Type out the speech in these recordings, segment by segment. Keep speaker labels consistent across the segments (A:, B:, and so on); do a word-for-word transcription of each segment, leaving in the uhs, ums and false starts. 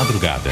A: madrugada.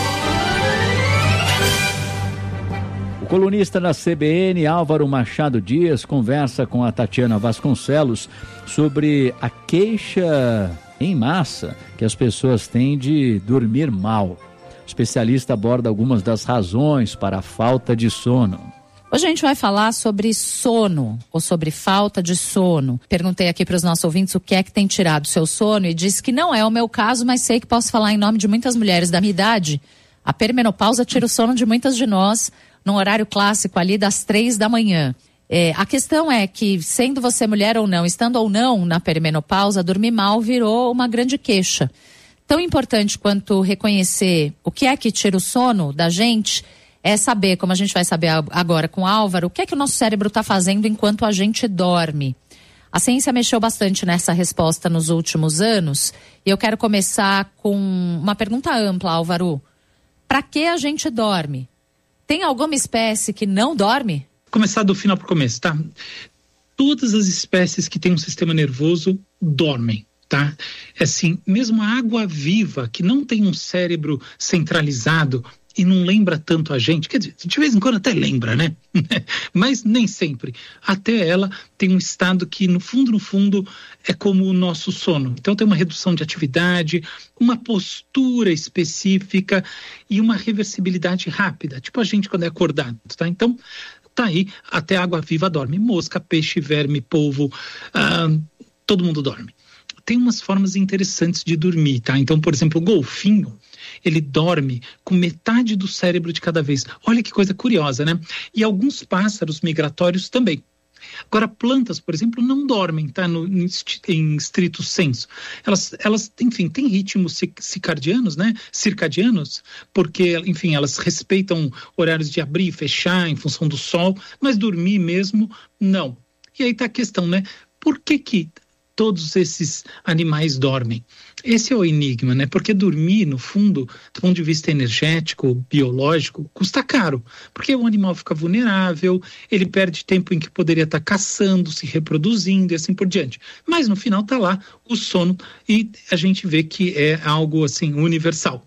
B: O colunista da C B N, Álvaro Machado Dias, conversa com a Tatiana Vasconcelos sobre a queixa em massa que as pessoas têm de dormir mal. O especialista aborda algumas das razões para a falta de sono.
C: Hoje a gente vai falar sobre sono ou sobre falta de sono. Perguntei aqui para os nossos ouvintes o que é que tem tirado o seu sono e disse que não é o meu caso, mas sei que posso falar em nome de muitas mulheres da minha idade. A perimenopausa tira o sono de muitas de nós num horário clássico ali das três da manhã. É, a questão é que, sendo você mulher ou não, estando ou não na perimenopausa, dormir mal virou uma grande queixa. Tão importante quanto reconhecer o que é que tira o sono da gente é saber, como a gente vai saber agora com o Álvaro, o que é que o nosso cérebro está fazendo enquanto a gente dorme. A ciência mexeu bastante nessa resposta nos últimos anos e eu quero começar com uma pergunta ampla, Álvaro. Para que a gente dorme? Tem alguma espécie que não dorme?
D: Começar do final para o começo, tá? Todas as espécies que têm um sistema nervoso dormem, tá? É assim, mesmo a água-viva, que não tem um cérebro centralizado e não lembra tanto a gente, quer dizer, de vez em quando até lembra, né? Mas nem sempre. Até ela tem um estado que, no fundo, no fundo, é como o nosso sono. Então tem uma redução de atividade, uma postura específica e uma reversibilidade rápida, tipo a gente quando é acordado, tá? Então, tá aí, até a água-viva dorme. Mosca, peixe, verme, polvo, ah, todo mundo dorme. Tem umas formas interessantes de dormir, tá? Então, por exemplo, o golfinho, ele dorme com metade do cérebro de cada vez. Olha que coisa curiosa, né? E alguns pássaros migratórios também. Agora, plantas, por exemplo, não dormem, tá? No, em estrito senso. Elas, elas, enfim, têm ritmos circadianos, né? Circadianos, porque, enfim, elas respeitam horários de abrir e fechar em função do sol, mas dormir mesmo, não. E aí tá a questão, né? Por que que todos esses animais dormem? Esse é o enigma, né? Porque dormir, no fundo, do ponto de vista energético, biológico, custa caro. Porque o animal fica vulnerável, ele perde tempo em que poderia estar caçando, se reproduzindo e assim por diante. Mas no final está lá o sono e a gente vê que é algo assim universal.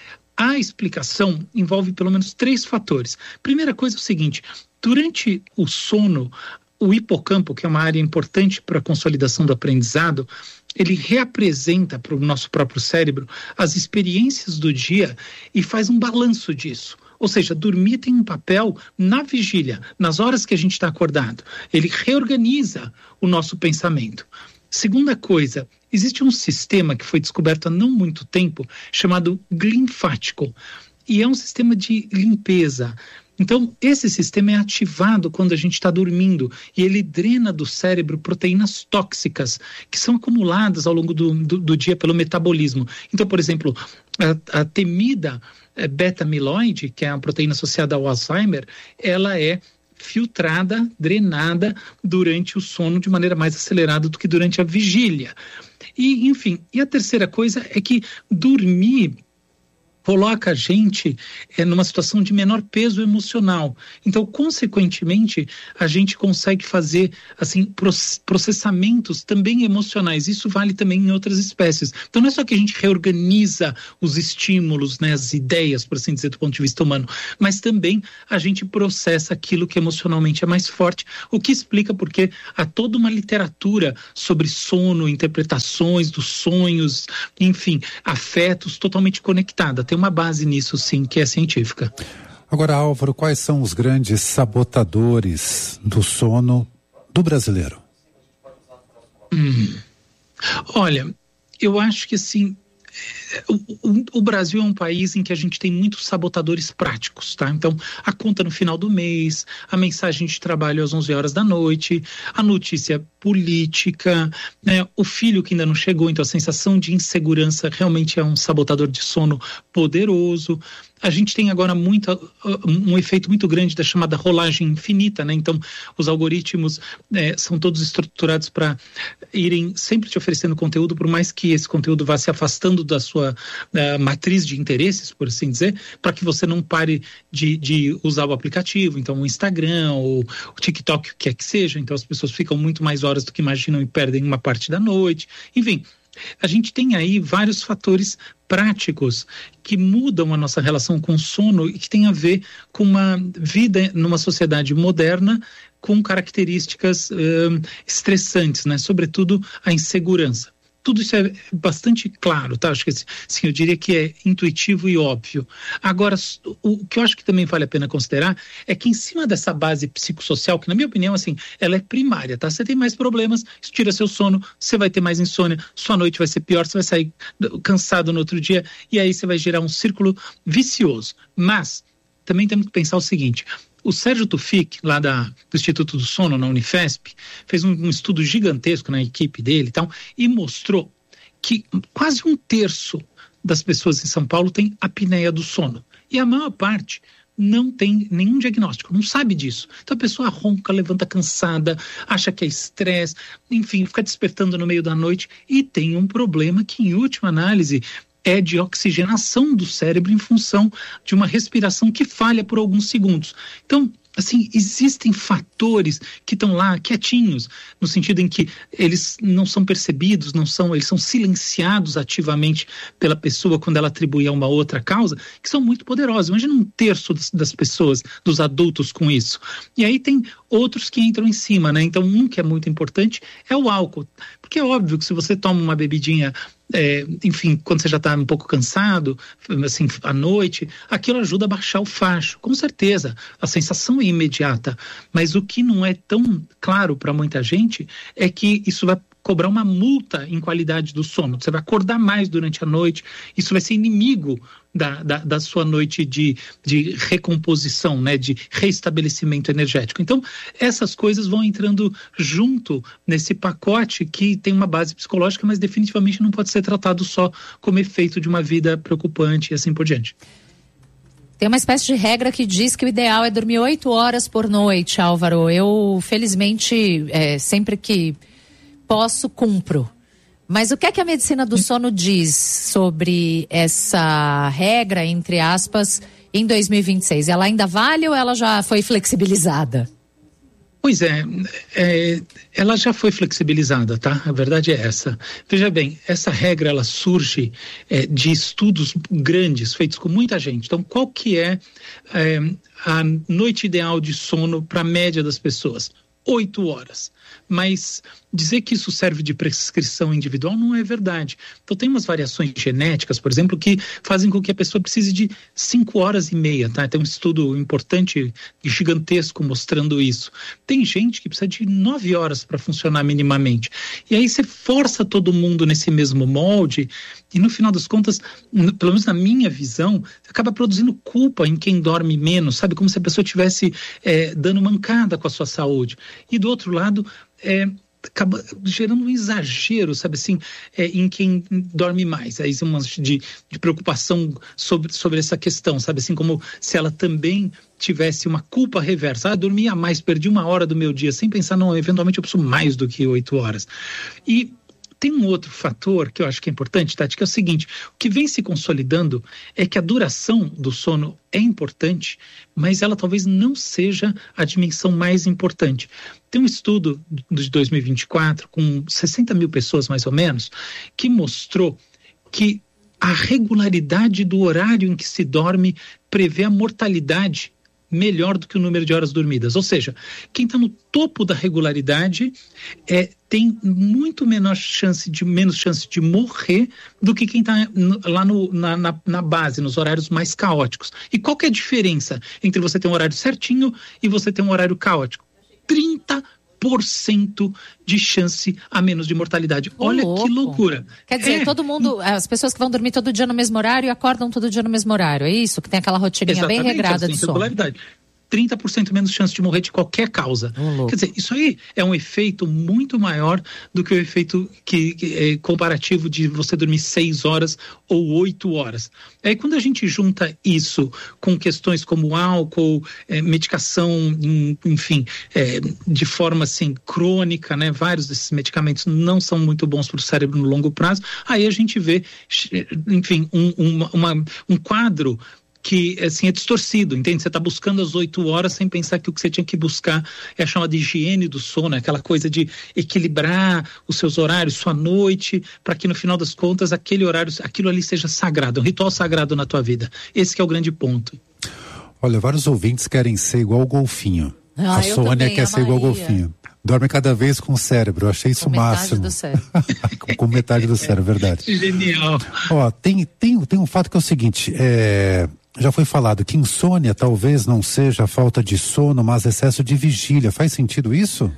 D: A explicação envolve pelo menos três fatores. Primeira coisa é o seguinte: durante o sono, o hipocampo, que é uma área importante para a consolidação do aprendizado, ele reapresenta para o nosso próprio cérebro as experiências do dia e faz um balanço disso. Ou seja, dormir tem um papel na vigília, nas horas que a gente está acordado. Ele reorganiza o nosso pensamento. Segunda coisa, existe um sistema que foi descoberto há não muito tempo, chamado glinfático, e é um sistema de limpeza. Então, esse sistema é ativado quando a gente está dormindo e ele drena do cérebro proteínas tóxicas que são acumuladas ao longo do, do, do dia pelo metabolismo. Então, por exemplo, a, a temida é, beta-amiloide, que é a proteína associada ao Alzheimer, ela é filtrada, drenada durante o sono de maneira mais acelerada do que durante a vigília. E, enfim, e a terceira coisa é que dormir coloca a gente é, numa situação de menor peso emocional. Então, consequentemente, a gente consegue fazer assim, processamentos também emocionais. Isso vale também em outras espécies. Então, não é só que a gente reorganiza os estímulos, né, as ideias, por assim dizer, do ponto de vista humano, mas também a gente processa aquilo que emocionalmente é mais forte, o que explica porque há toda uma literatura sobre sono, interpretações dos sonhos, enfim, afetos totalmente conectada. Tem uma base nisso, sim, que é científica.
E: Agora, Álvaro, quais são os grandes sabotadores do sono do brasileiro?
D: Hum. Olha, eu acho que assim, o, o, o Brasil é um país em que a gente tem muitos sabotadores práticos, tá? Então, a conta no final do mês, a mensagem de trabalho às onze horas da noite, a notícia política, né? O filho que ainda não chegou, então a sensação de insegurança realmente é um sabotador de sono poderoso. A gente tem agora muito, um efeito muito grande da chamada rolagem infinita, né? Então, os algoritmos é, são todos estruturados para irem sempre te oferecendo conteúdo, por mais que esse conteúdo vá se afastando da sua uh, matriz de interesses, por assim dizer, para que você não pare de, de usar o aplicativo. Então, o Instagram ou o TikTok, o que é que seja. Então, as pessoas ficam muito mais horas do que imaginam e perdem uma parte da noite. Enfim, a gente tem aí vários fatores práticos que mudam a nossa relação com o sono e que tem a ver com uma vida numa sociedade moderna com características uh, estressantes, né? Sobretudo a insegurança. Tudo isso é bastante claro, tá? Acho que sim, eu diria que é intuitivo e óbvio. Agora, o que eu acho que também vale a pena considerar é que em cima dessa base psicossocial, que na minha opinião, assim, ela é primária, tá? Você tem mais problemas, isso tira seu sono, você vai ter mais insônia, sua noite vai ser pior, você vai sair cansado no outro dia e aí você vai gerar um círculo vicioso. Mas também temos que pensar o seguinte: o Sérgio Tufik, lá da, do Instituto do Sono, na Unifesp, fez um, um estudo gigantesco na equipe dele e tal, e mostrou que quase um terço das pessoas em São Paulo tem apneia do sono. E a maior parte não tem nenhum diagnóstico, não sabe disso. Então a pessoa ronca, levanta cansada, acha que é estresse, enfim, fica despertando no meio da noite e tem um problema que, em última análise, é de oxigenação do cérebro em função de uma respiração que falha por alguns segundos. Então, assim, existem fatores que estão lá quietinhos, no sentido em que eles não são percebidos, não são, eles são silenciados ativamente pela pessoa quando ela atribui a uma outra causa, que são muito poderosos. Imagina um terço das, das pessoas, dos adultos com isso. E aí tem outros que entram em cima, né? Então, um que é muito importante é o álcool. Porque é óbvio que se você toma uma bebidinha, É, enfim, quando você já está um pouco cansado, assim, à noite, aquilo ajuda a baixar o facho, com certeza, a sensação é imediata, mas o que não é tão claro para muita gente é que isso vai cobrar uma multa em qualidade do sono, você vai acordar mais durante a noite, isso vai ser inimigo da, da, da sua noite de, de recomposição, né, de reestabelecimento energético. Então, essas coisas vão entrando junto nesse pacote que tem uma base psicológica, mas definitivamente não pode ser tratado só como efeito de uma vida preocupante e assim por diante.
C: Tem uma espécie de regra que diz que o ideal é dormir oito horas por noite, Álvaro. Eu, felizmente, é, sempre que posso, cumpro. Mas o que é que a medicina do sono diz sobre essa regra, entre aspas, em dois mil e vinte e seis? Ela ainda vale ou ela já foi flexibilizada?
D: Pois é, é, ela já foi flexibilizada, tá? A verdade é essa. Veja bem, essa regra, ela surge é, de estudos grandes, feitos com muita gente. Então, qual que é, é a noite ideal de sono para a média das pessoas? Oito horas. Mas dizer que isso serve de prescrição individual não é verdade. Então tem umas variações genéticas, por exemplo, que fazem com que a pessoa precise de cinco horas e meia, tá? Tem um estudo importante e gigantesco mostrando isso. Tem gente que precisa de nove horas para funcionar minimamente. E aí você força todo mundo nesse mesmo molde e no final das contas, no, pelo menos na minha visão, você acaba produzindo culpa em quem dorme menos, sabe? Como se a pessoa estivesse é, dando mancada com a sua saúde. E do outro lado, é, acaba gerando um exagero, sabe assim, é, em quem dorme mais. Aí umas de, de preocupação sobre, sobre essa questão, sabe assim, como se ela também tivesse uma culpa reversa. Ah, dormi a mais, perdi uma hora do meu dia, sem pensar, não, eventualmente eu preciso mais do que oito horas. E tem um outro fator que eu acho que é importante, Tati, que é o seguinte: o que vem se consolidando é que a duração do sono é importante, mas ela talvez não seja a dimensão mais importante. Tem um estudo de dois mil e vinte e quatro, com sessenta mil pessoas mais ou menos, que mostrou que a regularidade do horário em que se dorme prevê a mortalidade melhor do que o número de horas dormidas. Ou seja, quem está no topo da regularidade é, tem muito menor chance de, menos chance de morrer do que quem está lá no, na, na, na base, nos horários mais caóticos. E qual que é a diferença entre você ter um horário certinho e você ter um horário caótico? trinta por cento de chance a menos de mortalidade.
C: Oh,
D: Olha
C: louco.
D: Que loucura.
C: Quer dizer, é. todo mundo, as pessoas que vão dormir todo dia no mesmo horário e acordam todo dia no mesmo horário, é isso? Que tem aquela rotininha Exatamente, bem regrada de sono.
D: trinta por cento menos chance de morrer de qualquer causa. Oh, Quer dizer, isso aí é um efeito muito maior do que o efeito que, que é comparativo de você dormir seis horas ou oito horas. Aí quando a gente junta isso com questões como álcool, é, medicação, enfim, é, de forma assim crônica, né? Vários desses medicamentos não são muito bons para o cérebro no longo prazo. Aí a gente vê, enfim, um, uma, uma, um quadro que assim, é distorcido, entende? Você está buscando às oito horas sem pensar que o que você tinha que buscar é a chamada higiene do sono, é aquela coisa de equilibrar os seus horários, sua noite, para que no final das contas aquele horário, aquilo ali seja sagrado, um ritual sagrado na tua vida. Esse que é o grande ponto. Olha, vários ouvintes querem ser igual o golfinho.
C: Ah,
D: a Sônia quer ser igual o golfinho. Dorme cada vez com o cérebro, eu achei isso
C: com
D: máximo.
C: Metade do cérebro.
D: com, com metade do cérebro, verdade. Genial. Ó, tem, tem, tem um fato que é o seguinte, é... já foi falado que insônia talvez não seja falta de sono, mas excesso de vigília. Faz sentido isso?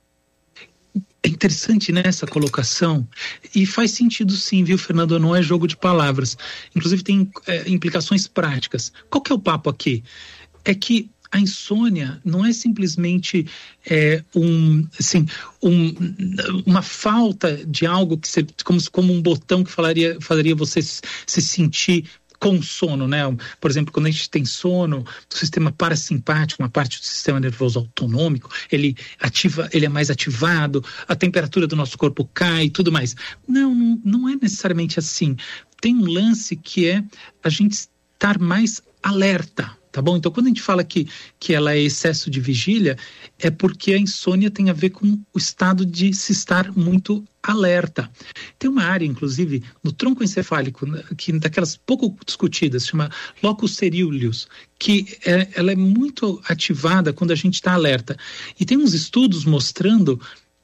D: É interessante, né, essa colocação, e faz sentido sim, viu, Fernando? Não é jogo de palavras. Inclusive tem é, implicações práticas. Qual que é o papo aqui? É que a insônia não é simplesmente é, um, assim, um, uma falta de algo que você, como, como um botão que falaria, faria você se, se sentir com sono, né? Por exemplo, quando a gente tem sono, o sistema parasimpático, uma parte do sistema nervoso autonômico, ele ativa, ele é mais ativado, a temperatura do nosso corpo cai e tudo mais. Não, não, não é necessariamente assim. Tem um lance que é a gente estar mais alerta. Tá bom? Então, quando a gente fala que, que ela é excesso de vigília, é porque a insônia tem a ver com o estado de se estar muito alerta. Tem uma área, inclusive, no tronco encefálico, que daquelas pouco discutidas, chama locus ceruleus, que é, ela é muito ativada quando a gente está alerta. E tem uns estudos mostrando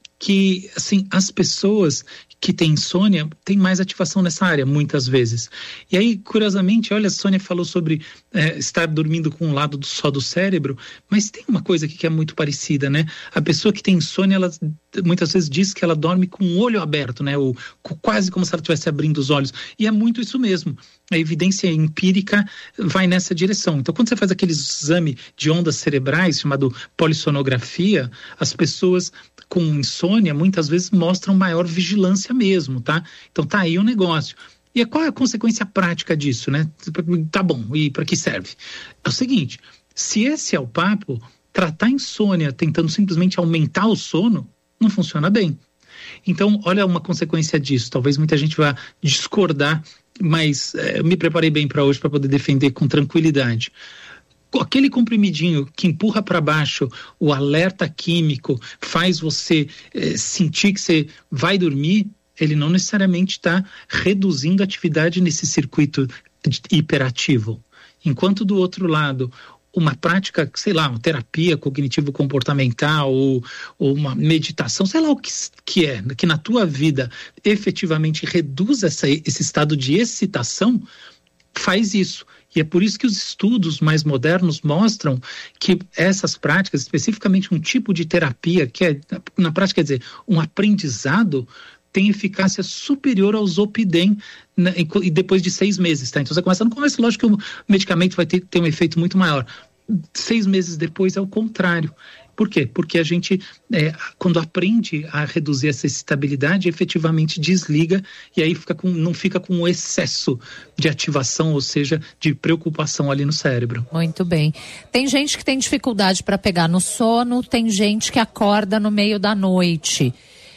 D: que, assim, as pessoas que têm insônia têm mais ativação nessa área, muitas vezes. E aí, curiosamente, olha, a Sônia falou sobre é, estar dormindo com um lado do, só do cérebro, mas tem uma coisa aqui que é muito parecida, né? A pessoa que tem insônia, ela muitas vezes diz que ela dorme com o olho aberto, né? Ou quase como se ela estivesse abrindo os olhos. E é muito isso mesmo. A evidência empírica vai nessa direção. Então, quando você faz aquele exame de ondas cerebrais, chamado polissonografia, as pessoas com insônia muitas vezes mostram maior vigilância mesmo, tá? Então tá aí o negócio. E qual é a consequência prática disso, né? Tá bom, e para que serve? É o seguinte, se esse é o papo, tratar a insônia tentando simplesmente aumentar o sono, não funciona bem. Então, olha uma consequência disso. Talvez muita gente vá discordar, mas é, eu me preparei bem para hoje para poder defender com tranquilidade. Aquele comprimidinho que empurra para baixo o alerta químico, faz você eh, sentir que você vai dormir, ele não necessariamente está reduzindo a atividade nesse circuito hiperativo. Enquanto do outro lado, uma prática, sei lá, uma terapia cognitivo-comportamental ou, ou uma meditação, sei lá o que, que é, que na tua vida efetivamente reduz essa, esse estado de excitação, faz isso. E é por isso que os estudos mais modernos mostram que essas práticas, especificamente um tipo de terapia, que é, na prática, quer dizer, um aprendizado, tem eficácia superior ao Zolpidem, né, e depois de seis meses, tá? Então você começa no começo, lógico que o medicamento vai ter, ter um efeito muito maior. Seis meses depois é o contrário. Por quê? Porque a gente, é, quando aprende a reduzir essa excitabilidade, efetivamente desliga e aí fica com, não fica com um excesso de ativação, ou seja, de preocupação ali no cérebro.
C: Muito bem. Tem gente que tem dificuldade para pegar no sono, tem gente que acorda no meio da noite.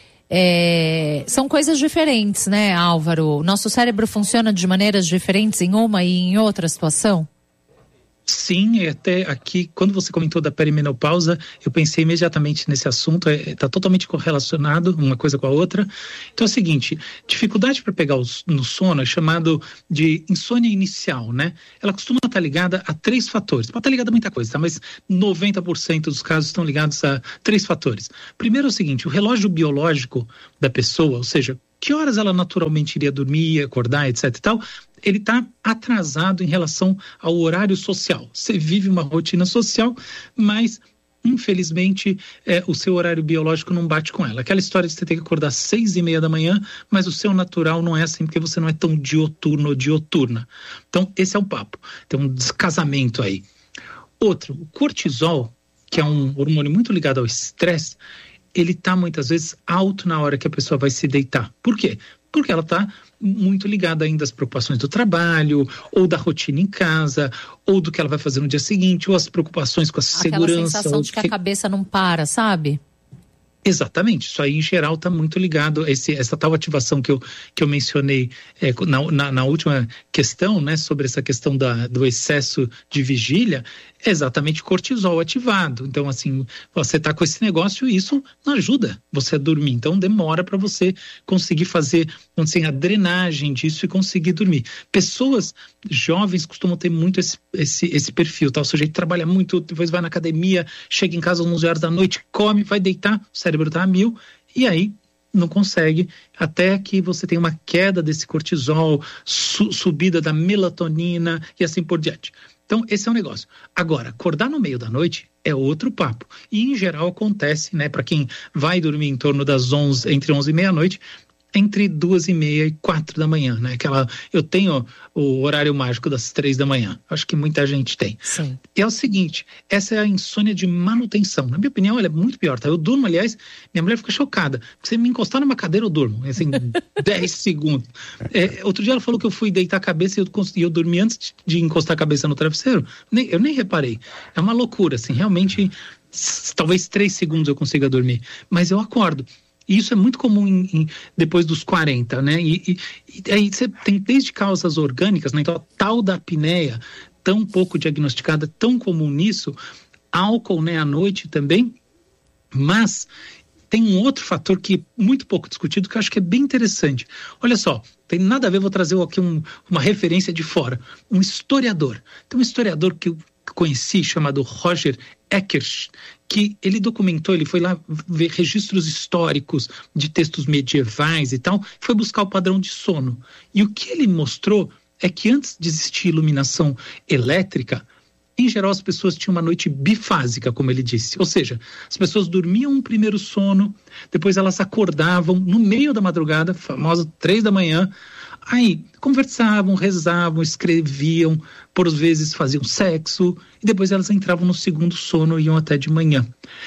C: É, são coisas diferentes, né, Álvaro? Nosso cérebro funciona de maneiras diferentes em uma e em outra situação?
D: Sim, até aqui, quando você comentou da perimenopausa, eu pensei imediatamente nesse assunto, está é, totalmente correlacionado uma coisa com a outra. Então é o seguinte, dificuldade para pegar os, no sono é chamado de insônia inicial, né? Ela costuma estar ligada a três fatores, pode estar ligada a muita coisa, tá? Mas noventa por cento dos casos estão ligados a três fatores. Primeiro é o seguinte, o relógio biológico da pessoa, ou seja, que horas ela naturalmente iria dormir, acordar, etc e tal, ele está atrasado em relação ao horário social. Você vive uma rotina social, mas infelizmente é, o seu horário biológico não bate com ela. Aquela história de você ter que acordar às seis e meia da manhã, mas o seu natural não é assim, porque você não é tão dioturno ou dioturna. Então esse é o papo. Tem um descasamento aí. Outro, o cortisol, que é um hormônio muito ligado ao estresse, ele está muitas vezes alto na hora que a pessoa vai se deitar. Por quê? Porque ela está muito ligada ainda às preocupações do trabalho, ou da rotina em casa, ou do que ela vai fazer no dia seguinte, ou as preocupações com a
C: Aquela
D: segurança.
C: Aquela sensação de que a cabeça não para, sabe?
D: Exatamente, isso aí em geral está muito ligado, esse, essa tal ativação que eu, que eu mencionei é, na, na, na última questão, né, sobre essa questão da, do excesso de vigília, é exatamente cortisol ativado. Então, assim, você está com esse negócio e isso não ajuda você a dormir. Então, demora para você conseguir fazer, assim, a drenagem disso e conseguir dormir. Pessoas jovens costumam ter muito esse, esse, esse perfil, tá? O sujeito trabalha muito, depois vai na academia, chega em casa às onze horas da noite, come, vai deitar, o cérebro está a mil, e aí não consegue, até que você tenha uma queda desse cortisol, su- subida da melatonina e assim por diante. Então, esse é o negócio. Agora, acordar no meio da noite é outro papo. E, em geral, acontece, né, para quem vai dormir em torno das onze, entre onze e meia-noite, entre duas e meia e quatro da manhã, né? Aquela, eu tenho o horário mágico das três da manhã. Acho que muita gente tem.
C: Sim.
D: E é o seguinte, essa é a insônia de manutenção. Na minha opinião, ela é muito pior, tá? Eu durmo, aliás, minha mulher fica chocada. Porque se me encostar numa cadeira, eu durmo. Assim, dez segundos. É, outro dia ela falou que eu fui deitar a cabeça e eu, consegui, eu dormi antes de encostar a cabeça no travesseiro. Nem, eu nem reparei. É uma loucura, assim, realmente, talvez três segundos eu consiga dormir. Mas eu acordo. E isso é muito comum em, em, depois dos quarenta, né? E, e, e aí você tem desde causas orgânicas, né? Então a tal da apneia, tão pouco diagnosticada, tão comum nisso, álcool, né, à noite também, mas tem um outro fator que é muito pouco discutido, que eu acho que é bem interessante. Olha só, tem nada a ver, vou trazer aqui um, uma referência de fora, um historiador. Tem um historiador que eu conheci, chamado Roger Eckert, que ele documentou, ele foi lá ver registros históricos de textos medievais e tal, foi buscar o padrão de sono. E o que ele mostrou é que antes de existir iluminação elétrica, em geral as pessoas tinham uma noite bifásica, como ele disse. Ou seja, as pessoas dormiam um primeiro sono, depois elas acordavam no meio da madrugada, famosa três da manhã, aí conversavam, rezavam, escreviam, por vezes faziam sexo, e depois elas entravam no segundo sono e iam até de manhã.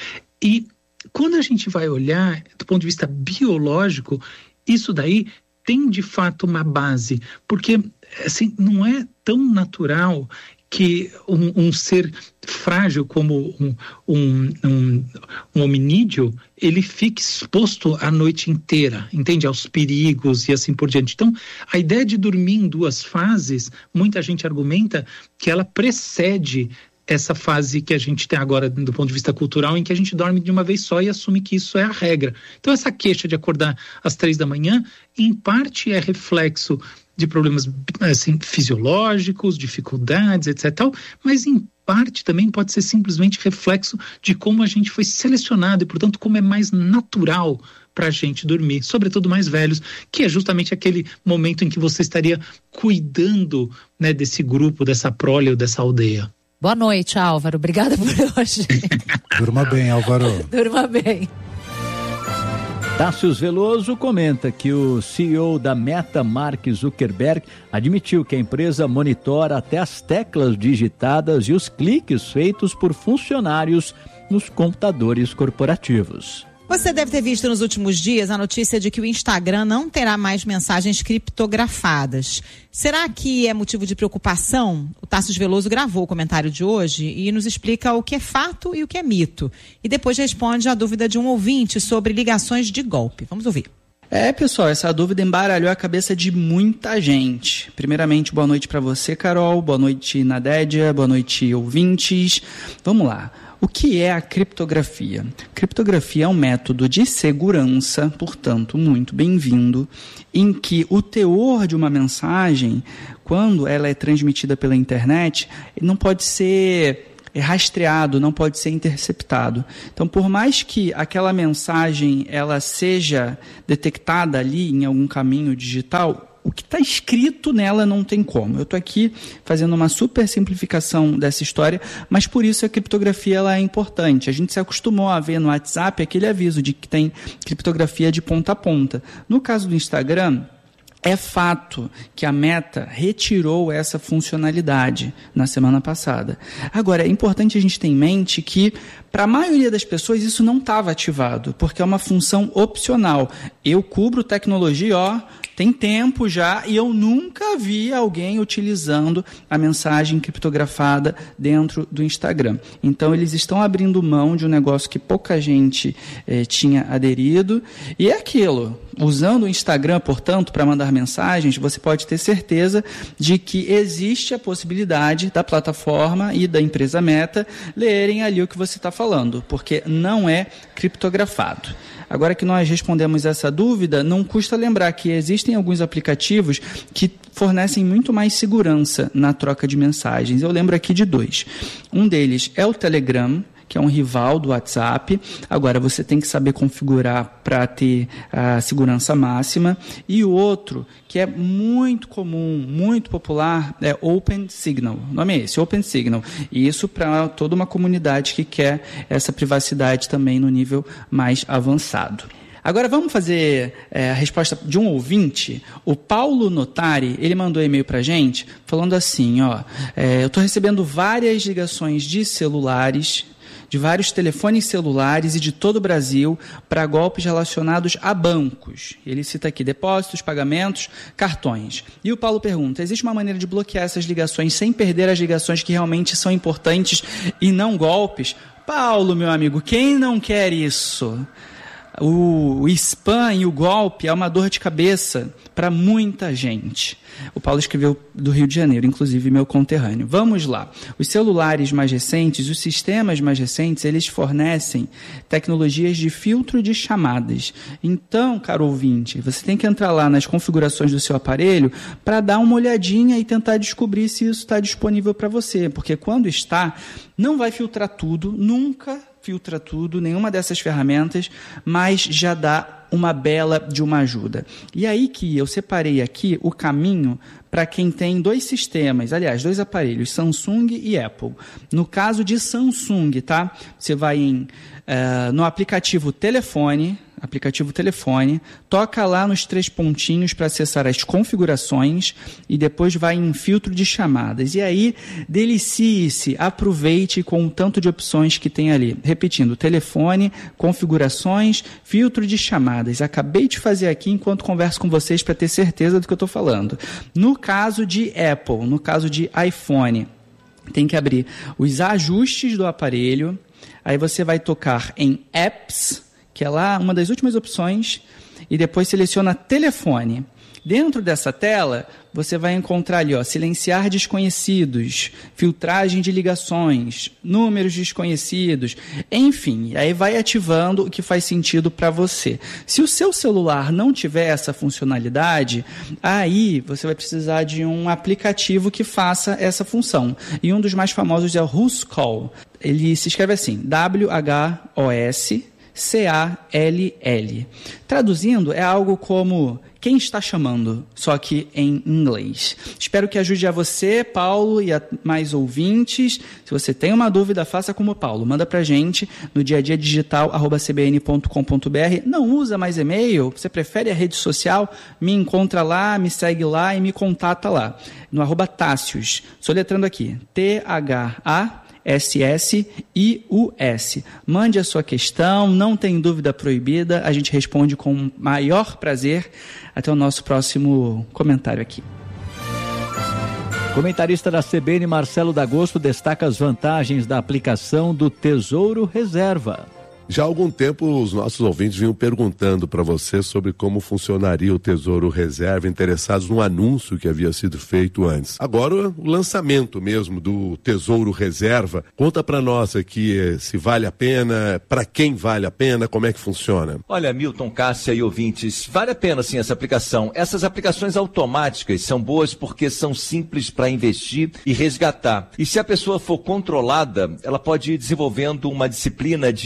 D: E quando a gente vai olhar, do ponto de vista biológico, isso daí tem de fato uma base, porque assim, não é tão natural que um, um ser frágil como um, um, um, um hominídeo, ele fique exposto a noite inteira, entende? Aos perigos e assim por diante. Então, a ideia de dormir em duas fases, muita gente argumenta que ela precede essa fase que a gente tem agora do ponto de vista cultural, em que a gente dorme de uma vez só e assume que isso é a regra. Então, essa queixa de acordar às três da manhã, em parte é reflexo de problemas assim, fisiológicos, dificuldades, etcétera, mas em parte também pode ser simplesmente reflexo de como a gente foi selecionado e, portanto, como é mais natural para a gente dormir, sobretudo mais velhos, que é justamente aquele momento em que você estaria cuidando, né, desse grupo, dessa prole ou dessa aldeia.
C: Boa noite, Álvaro. Obrigada por hoje.
E: Durma bem, Álvaro.
C: Durma bem.
B: Tássius Veloso comenta que o C E O da Meta, Mark Zuckerberg, admitiu que a empresa monitora até as teclas digitadas e os cliques feitos por funcionários nos computadores corporativos.
A: Você deve ter visto nos últimos dias a notícia de que o Instagram não terá mais mensagens criptografadas. Será que é motivo de preocupação? O Tássius Veloso gravou o comentário de hoje e nos explica o que é fato e o que é mito. E depois responde a dúvida de um ouvinte sobre ligações de golpe. Vamos ouvir.
F: É, pessoal, essa dúvida embaralhou a cabeça de muita gente. Primeiramente, boa noite para você, Carol. Boa noite, Nadédia. Boa noite, ouvintes. Vamos lá. O que é a criptografia? Criptografia é um método de segurança, portanto, muito bem-vindo, em que o teor de uma mensagem, quando ela é transmitida pela internet, não pode ser rastreado, não pode ser interceptado. Então, por mais que aquela mensagem ela seja detectada ali em algum caminho digital, o que está escrito nela não tem como. Eu estou aqui fazendo uma super simplificação dessa história, mas por isso a criptografia ela é importante. A gente se acostumou a ver no WhatsApp aquele aviso de que tem criptografia de ponta a ponta. No caso do Instagram, é fato que a Meta retirou essa funcionalidade na semana passada. Agora, é importante a gente ter em mente que, Para a maioria das pessoas, isso não estava ativado, porque é uma função opcional. Eu cubro tecnologia, ó, tem tempo já, e eu nunca vi alguém utilizando a mensagem criptografada dentro do Instagram. Então, eles estão abrindo mão de um negócio que pouca gente eh, tinha aderido, e é aquilo. Usando o Instagram, portanto, para mandar mensagens, você pode ter certeza de que existe a possibilidade da plataforma e da empresa Meta lerem ali o que você está falando, porque não é criptografado. Agora que nós respondemos essa dúvida, não custa lembrar que existem alguns aplicativos que fornecem muito mais segurança na troca de mensagens. Eu lembro aqui de dois. Um deles é o Telegram, que é um rival do WhatsApp. Agora, você tem que saber configurar para ter a segurança máxima. E o outro, que é muito comum, muito popular, é OpenSignal. O nome é esse, OpenSignal. E isso para toda uma comunidade que quer essa privacidade também no nível mais avançado. Agora vamos fazer é, a resposta de um ouvinte. O Paulo Notari, ele mandou um e-mail para a gente falando assim, ó, é, eu estou recebendo várias ligações de celulares, de vários telefones celulares e de todo o Brasil para golpes relacionados a bancos. Ele cita aqui depósitos, pagamentos, cartões. E o Paulo pergunta, existe uma maneira de bloquear essas ligações sem perder as ligações que realmente são importantes e não golpes? Paulo, meu amigo, quem não quer isso? O, o spam e o golpe é uma dor de cabeça para muita gente. O Paulo escreveu do Rio de Janeiro, inclusive meu conterrâneo. Vamos lá. Os celulares mais recentes, os sistemas mais recentes, eles fornecem tecnologias de filtro de chamadas. Então, caro ouvinte, você tem que entrar lá nas configurações do seu aparelho para dar uma olhadinha e tentar descobrir se isso está disponível para você. Porque quando está, não vai filtrar tudo, nunca filtra tudo, nenhuma dessas ferramentas, mas já dá uma bela de uma ajuda. E aí que eu separei aqui o caminho para quem tem dois sistemas, aliás, dois aparelhos, Samsung e Apple. No caso de Samsung, tá? Você vai em, uh, no aplicativo Telefone, aplicativo Telefone, toca lá nos três pontinhos para acessar as configurações e depois vai em filtro de chamadas. E aí, delicie-se, aproveite com o tanto de opções que tem ali. Repetindo, telefone, configurações, filtro de chamadas. Acabei de fazer aqui enquanto converso com vocês para ter certeza do que eu estou falando. No caso de Apple, no caso de iPhone, tem que abrir os ajustes do aparelho, aí você vai tocar em Apps, que é lá uma das últimas opções, e depois seleciona telefone. Dentro dessa tela, você vai encontrar ali, ó, silenciar desconhecidos, filtragem de ligações, números desconhecidos, enfim, aí vai ativando o que faz sentido para você. Se o seu celular não tiver essa funcionalidade, aí você vai precisar de um aplicativo que faça essa função. E um dos mais famosos é o WhoScall. Ele se escreve assim, W H O S C A L L. Traduzindo, é algo como quem está chamando, só que em inglês. Espero que ajude a você, Paulo, e a mais ouvintes. Se você tem uma dúvida, faça como o Paulo. Manda pra gente no dia a dia digital arroba c b n ponto com ponto b r. Não usa mais e-mail? Você prefere a rede social? Me encontra lá, me segue lá e me contata lá. No arroba Tássius. Soletrando aqui. T H A S S I U S. Mande a sua questão, não tem dúvida proibida, a gente responde com o maior prazer. Até o nosso próximo comentário aqui.
B: Comentarista da C B N, Marcelo D'Agosto, destaca as vantagens da aplicação do Tesouro Reserva.
G: Já há algum tempo, os nossos ouvintes vinham perguntando para você sobre como funcionaria o Tesouro Reserva, interessados no anúncio que havia sido feito antes. Agora, o lançamento mesmo do Tesouro Reserva. Conta para nós aqui se vale a pena, para quem vale a pena, como é que funciona.
H: Olha, Milton, Cássia e ouvintes, vale a pena sim essa aplicação. Essas aplicações automáticas são boas porque são simples para investir e resgatar. E se a pessoa for controlada, ela pode ir desenvolvendo uma disciplina de igualdade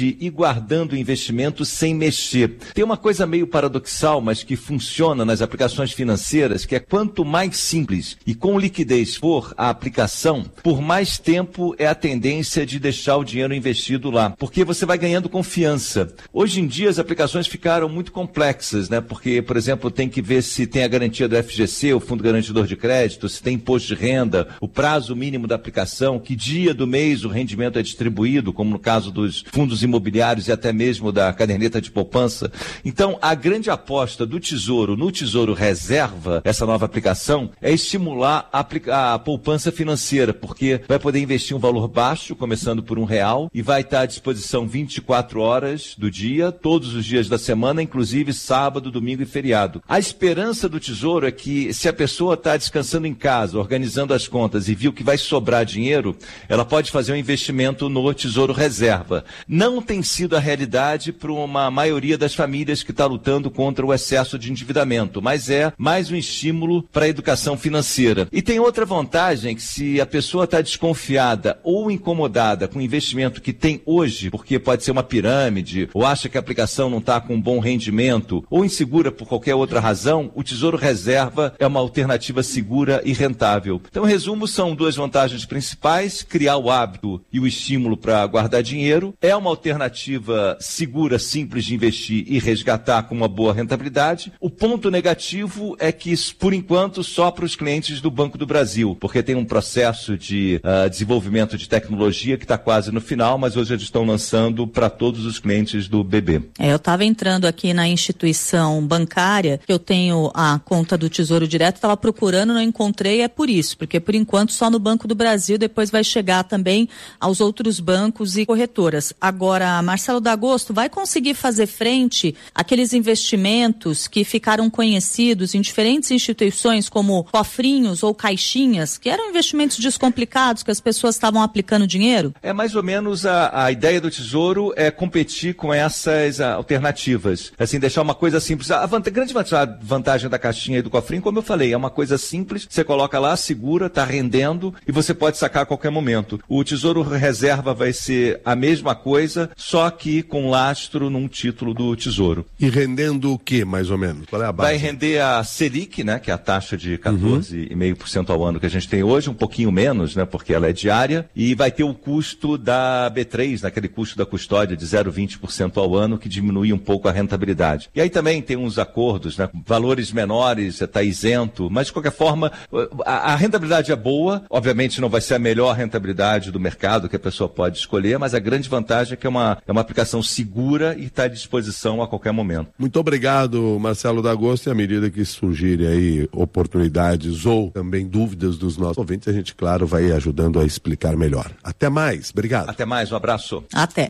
H: guardando o investimento sem mexer. Tem uma coisa meio paradoxal, mas que funciona nas aplicações financeiras, que é quanto mais simples e com liquidez for a aplicação, por mais tempo é a tendência de deixar o dinheiro investido lá, porque você vai ganhando confiança. Hoje em dia as aplicações ficaram muito complexas, né? Porque, por exemplo, tem que ver se tem a garantia do F G C, o Fundo Garantidor de Crédito, se tem imposto de renda, o prazo mínimo da aplicação, que dia do mês o rendimento é distribuído, como no caso dos fundos imobiliários e até mesmo da caderneta de poupança. Então, a grande aposta do Tesouro no Tesouro Reserva, essa nova aplicação, é estimular a, a poupança financeira, porque vai poder investir um valor baixo, começando por um real, e vai estar à disposição vinte e quatro horas do dia, todos os dias da semana, inclusive sábado, domingo e feriado. A esperança do Tesouro é que, se a pessoa está descansando em casa, organizando as contas e viu que vai sobrar dinheiro, ela pode fazer um investimento no Tesouro Reserva. Não tem sido a realidade para uma maioria das famílias que está lutando contra o excesso de endividamento, mas é mais um estímulo para a educação financeira. E tem outra vantagem, que se a pessoa está desconfiada ou incomodada com o investimento que tem hoje, porque pode ser uma pirâmide, ou acha que a aplicação não está com um bom rendimento, ou insegura por qualquer outra razão, o Tesouro Reserva é uma alternativa segura e rentável. Então, em resumo, são duas vantagens principais: criar o hábito e o estímulo para guardar dinheiro. É uma alternativa segura, simples de investir e resgatar com uma boa rentabilidade. O ponto negativo é que, por enquanto, só para os clientes do Banco do Brasil, porque tem um processo de uh, desenvolvimento de tecnologia que está quase no final, mas hoje eles estão lançando para todos os clientes do B B.
I: É, eu estava entrando aqui na instituição bancária, eu tenho a conta do Tesouro Direto, estava procurando, não encontrei, é por isso, porque por enquanto só no Banco do Brasil, depois vai chegar também aos outros bancos e corretoras. Agora, Marcelo D'Agosto, vai conseguir fazer frente àqueles investimentos que ficaram conhecidos em diferentes instituições, como cofrinhos ou caixinhas, que eram investimentos descomplicados, que as pessoas estavam aplicando dinheiro?
H: É mais ou menos a, a ideia do Tesouro é competir com essas a, alternativas. Assim, deixar uma coisa simples. A, vant- a grande vantagem da caixinha e do cofrinho, como eu falei, é uma coisa simples, você coloca lá, segura, está rendendo e você pode sacar a qualquer momento. O Tesouro Reserva vai ser a mesma coisa, só que com lastro num título do Tesouro.
G: E rendendo o que, mais ou menos? Qual é a base?
H: Vai render a Selic, né, que é a taxa de quatorze vírgula cinco por cento ao ano que a gente tem hoje, um pouquinho menos, né, porque ela é diária, e vai ter o custo da B três, naquele custo da custódia de zero vírgula vinte por cento ao ano, que diminui um pouco a rentabilidade. E aí também tem uns acordos, né, valores menores, está isento, mas de qualquer forma, a, a rentabilidade é boa, obviamente não vai ser a melhor rentabilidade do mercado que a pessoa pode escolher, mas a grande vantagem é que é uma, é uma aplicação segura e está à disposição a qualquer momento.
G: Muito obrigado, Marcelo D'Agosto, e à medida que surgirem aí oportunidades ou também dúvidas dos nossos ouvintes, a gente, claro, vai ajudando a explicar melhor. Até mais, obrigado.
H: Até mais, um abraço.
I: Até.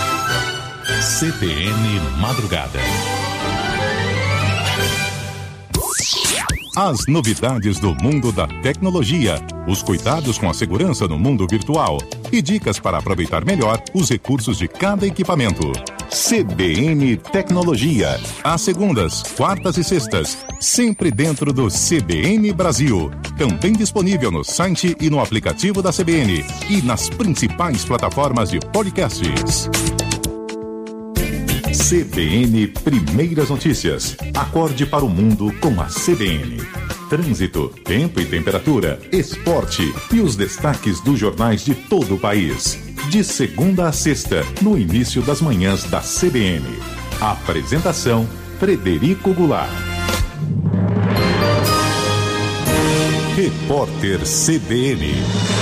J: C B N Madrugada. As novidades do mundo da tecnologia, os cuidados com a segurança no mundo virtual e dicas para aproveitar melhor os recursos de cada equipamento. C B N Tecnologia, às segundas, quartas e sextas, sempre dentro do C B N Brasil. Também disponível no site e no aplicativo da C B N e nas principais plataformas de podcasts. C B N Primeiras Notícias. Acorde para o mundo com a C B N. Trânsito, tempo e temperatura, esporte e os destaques dos jornais de todo o país. De segunda a sexta, no início das manhãs da C B N. Apresentação, Frederico Goulart. Repórter C B N.